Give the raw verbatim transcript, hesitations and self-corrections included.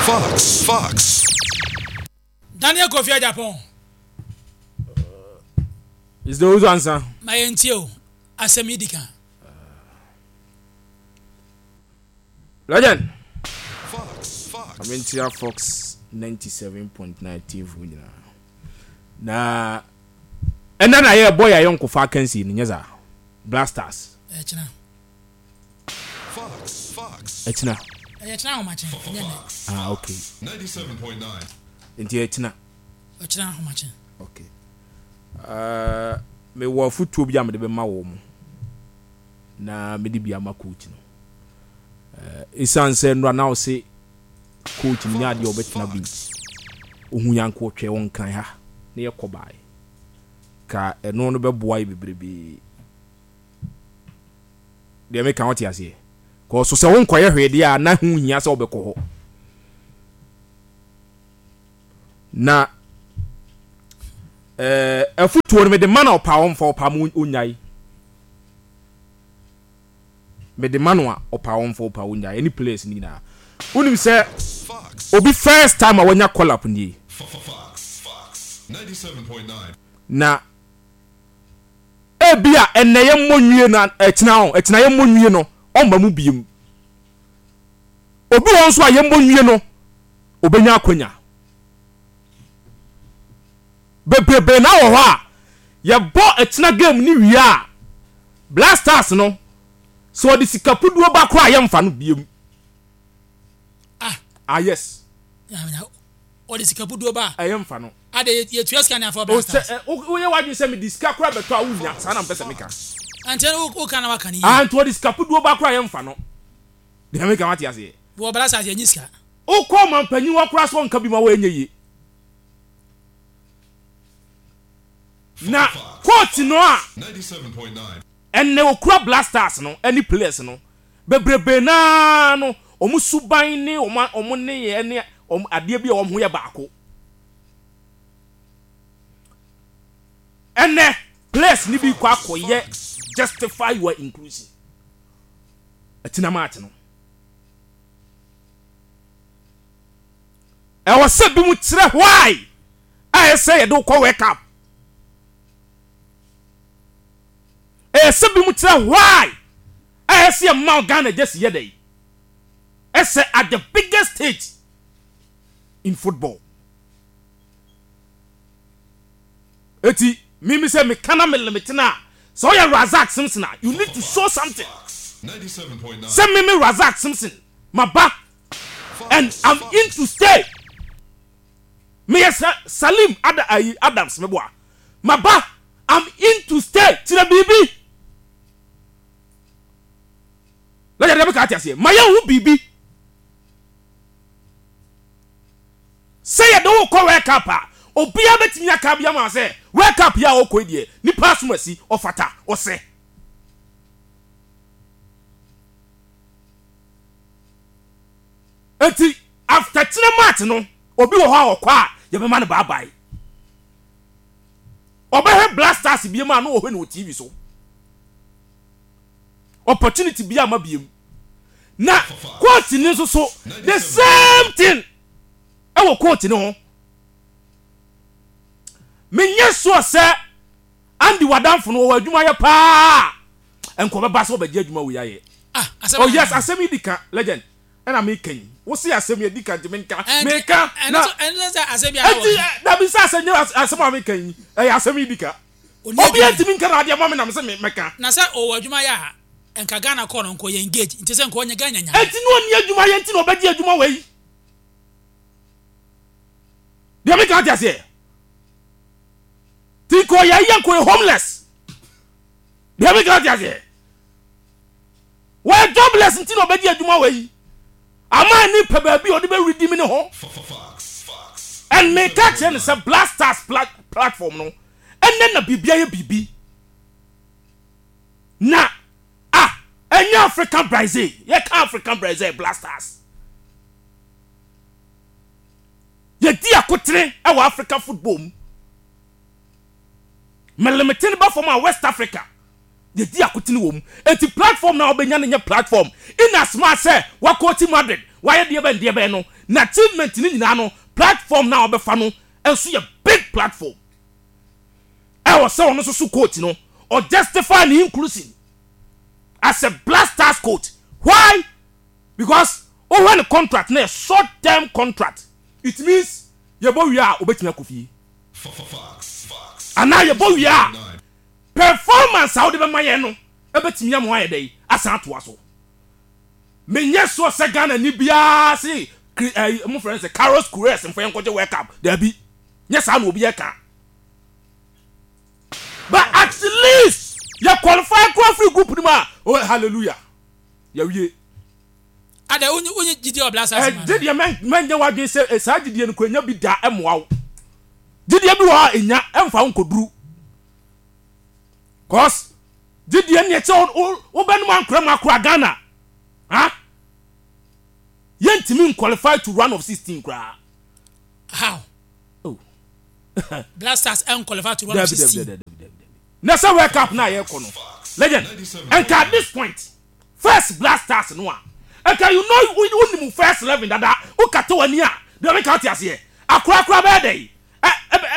Fox, Fox. Daniel Kofi Japan. Uh, is those answer? My entio, Asemidika. Legend. Fox, Fox. I mean, Tia Fox ninety-seven point nine T V. Na, and then I hear boy I young Kofa Kensi in Yaza Blasters. Echna. Fox, Fox. Echna. Echna how much? Ah, okay. ninety-seven point nine. Into Echna. Echna how much? Okay. Uh, me wo futu bi am de be ma wo mu. Na me di bi ama coach no. Uh, isan say no na o say coach ni ade obetina bi. Ohun yanko twe won kan ha. Na ye kobai. Ka eno no be boa bebrebe. De me kan what ya say. Ko so se won koye hwede a na hu hia se obekọ ho. Na eh afutuo no me de man opa won fa opa mu onyai. Me de man opa won fa opa onyai any place ni na. Unim se obi first time awanya call up ni. Fox, Fox. ninety-seven point nine. Na ebia eneye monwie na etina ho etina ye monwie no omba mu biem obi won so aye monwie no obenya akonya bebrebe na wo ho a ye bo etina game ni wi a Blasters no so di sikapuduo ba kro aye mfa no biem ah ah yes ya na o di sikapuduo ba aye mfa no ade ye tuaska na for Blasters o ye wadwe se me di sikakura beto a wunya sa na mpesa meka anten o kana waka ni ah to di sikapuduo ba kro aye mfa no de meka mati ase wo Blasters ye nyiska o ko man panyi wa kura so nka bi ma wa enye yi na coach no a ninety-seven point nine. enne okura Blasters no any players no bebrebe na no omu suban ni omu omu ne ye ne omu ade bi omu ye baako enne players ni bi kwa koye justify your inclusion atina match no e was bi mu tire why I say do ko wake up e se bi mu tire why I say Mount Ghana just yesterday I say at the biggest stage in football eti mimi say me kana me limitina so ya Razak Simpson you need to show something ninety-seven point nine. say mimi Razak Simpson my back and I'm in to stay me yes Salim Ad- Adams me boy my back I'm in to stay tira bibi let them cut you say my who bibi say you don't call wake up obia betimi aka bia ma say wake up ya okodie ni pass masi ofata o say enti after tina match no obi wo ha okwa ye be ma ne bye bye obe he Blasters bia ma no wo he no T V so opportunity bia ma biem na coach ni so so the same thing e wo coach ni ho menye so se andi wadamfo no wo adwuma ye pa enko be ba so be je adwuma wo yaye ah oh yes asemi dika legend and me kan wo see asemi dika de menka meka na and asemi ati na bi sa asemi asemi me kan eh asemi dika obi ati menka na de ma me na me se meka na sa o adwuma ya enka Ghana call no ko ye engage nti se nko onye Ghana nya ati no ni adwuma ye nti no be je adwuma wei de meka ati ase tiko ya yan ko homeless de me ka tiase we jobless nti no be di adwuma we ama ni pe ba bi o de be redeem ni ho and me ka chen se Blasters plat- platform no enne na bibia ye bibi na ah enya African Brazil ye ka African Brazil Blasters ye di akotre e wa African football mu me limited ba from West Africa the di akutini wo mu enti platform na obenya ne platform in as much say wa coach Madrid why dey be dey be no na achievement ni nyina no platform na obefa no enso ye big platform e wo se ono so so coach no or justify the inclusion as a Black Stars coach. Why? Because oh when the contract na short term contract, it means your boy we are obetime akofie. Fox, Fox. And now your boy we are performance how de be maye no ebetime am waye dey asan to aso. Menye so se Ghana ni bia se mo friends say Carlos Queiroz mfa yenkoje World Cup. There be nya sa na obi e ka. But at least you qualify for free group ni ma. Oh hallelujah. Ya wie. Ada onye onye Gidi o Black Stars Eh Gidi men men nya wadwen say sa Gidi no kwanya bi da emoa wo. Gidi bi wo enya emfa nkoduru. Cause Gidi ne eche wo benu man kra makra Ghana. Huh? Yentimi qualify to run of sixteen kra. How? Oh. Black Stars un qualify to run of sixteen. Nasa World Cup na ye kono. Legend. And at this point, first Black Stars no one. And can you know we only first eleven dada. O kato ani a. Dey make out here. Akra akra be dey.